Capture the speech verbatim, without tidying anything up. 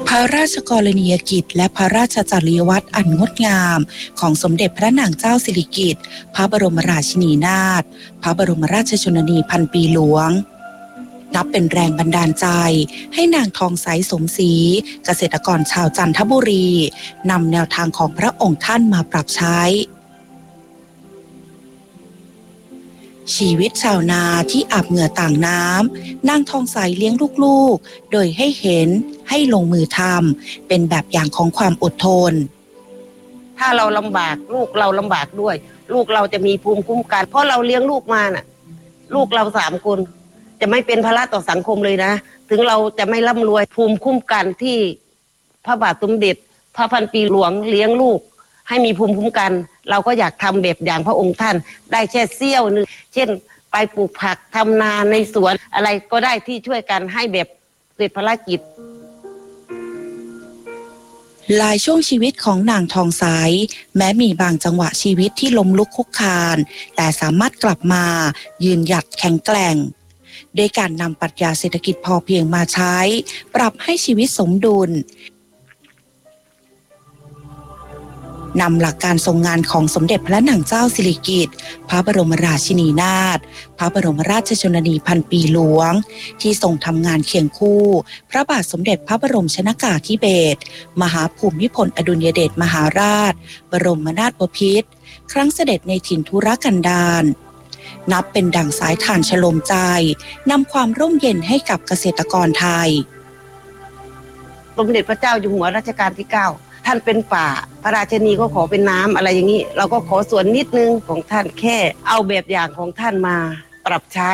พระราชกรณียกิจและพระราชจริยวัตรอันงดงามของสมเด็จพระนางเจ้าสิริกิติ์พระบรมราชินีนาถพระบรมราชชนนีพันปีหลวงนับเป็นแรงบันดาลใจให้นางทองใสสมศรีเกษตรกรชาวจันทบุรีนำแนวทางของพระองค์ท่านมาปรับใช้ชีวิตชาวนาที่อาบเหงื่อต่างน้ำนางทองใสเลี้ยงลูกๆโดยให้เห็นให้ลงมือทำเป็นแบบอย่างของความอดทนถ้าเราลำบากลูกเราลำบากด้วยลูกเราจะมีภูมิคุ้มกันเพราะเราเลี้ยงลูกมาน่ะลูกเราสามคนจะไม่เป็นภาระต่อสังคมเลยนะถึงเราจะไม่ร่ำรวยภูมิคุ้มกันที่พระบาทสมเด็จพระพันปีหลวงเลี้ยงลูกให้มีภูมิคุ้มกันเราก็อยากทำแบบอย่างพระองค์ท่านได้แค่เสี้ยวนึงเช่นไปปลูกผักทำนาในสวนอะไรก็ได้ที่ช่วยกันให้แบบเสร็จภารกิจหลายช่วงชีวิตของนางทองใสแม้มีบางจังหวะชีวิตที่ล้มลุกคลุกคลานแต่สามารถกลับมายืนหยัดแข็งแกร่งโดยการนำปรัชญาเศรษฐกิจพอเพียงมาใช้ปรับให้ชีวิตสมดุลนำหลักการทรงงานของสมเด็จพระนางเจ้าสิริกิติ์พระบรมราชินีนาถพระบรมราชชนนีพันปีหลวงที่ทรงทำงานเคียงคู่พระบาทสมเด็จพระบรมชนกาธิเบศรมหาภูมิพลอดุลยเดชมหาราชบรมนาถบพิตรครั้งเสด็จในถิ่นทุรกันดารนับเป็นดั่งสายทานฉโลมใจนำความร่มเย็นให้กับเกษตรกรไทยสมเด็จพระเจ้าอยู่หัวรัชกาลที่เก้าท่านเป็นป่าพระราชินีก็ขอเป็นน้ำอะไรอย่างนี้เราก็ขอส่วนนิดนึงของท่านแค่เอาแบบอย่างของท่านมาปรับใช้